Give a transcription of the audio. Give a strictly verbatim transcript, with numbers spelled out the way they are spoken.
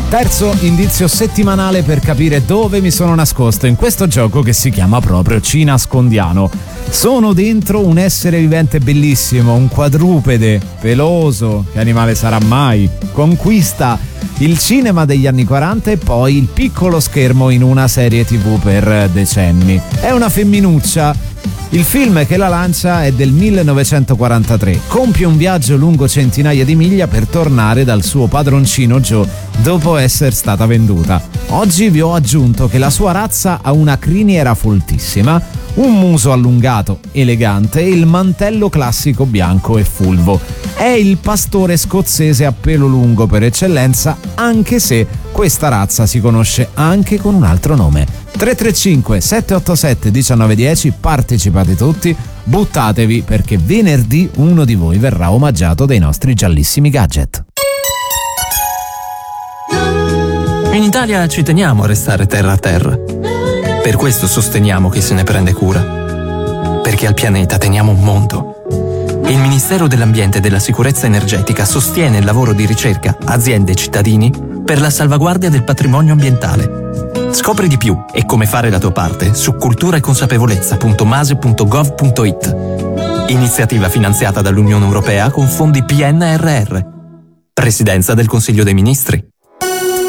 Terzo indizio settimanale per capire dove mi sono nascosto in questo gioco che si chiama proprio Ci nascondiamo. Sono dentro un essere vivente bellissimo, un quadrupede, peloso, che animale sarà mai? Conquista il cinema degli anni quaranta e poi il piccolo schermo in una serie tv per decenni. È una femminuccia. Il film che la lancia è del millenovecentoquarantatré. Compie un viaggio lungo centinaia di miglia per tornare dal suo padroncino Joe dopo essere stata venduta. Oggi vi ho aggiunto che la sua razza ha una criniera foltissima, un muso allungato, elegante e il mantello classico bianco e fulvo. È il pastore scozzese a pelo lungo per eccellenza, anche se questa razza si conosce anche con un altro nome. tre tre cinque sette otto sette uno nove uno zero, partecipate tutti, buttatevi perché venerdì uno di voi verrà omaggiato dai nostri giallissimi gadget. In Italia ci teniamo a restare terra a terra. Per questo sosteniamo chi se ne prende cura. Perché al pianeta teniamo un mondo. Il Ministero dell'Ambiente e della Sicurezza Energetica sostiene il lavoro di ricerca, aziende e cittadini per la salvaguardia del patrimonio ambientale. Scopri di più e come fare la tua parte su cultura e consapevolezza punto mase punto gov punto it. Iniziativa finanziata dall'Unione Europea con fondi P N R R. Presidenza del Consiglio dei Ministri.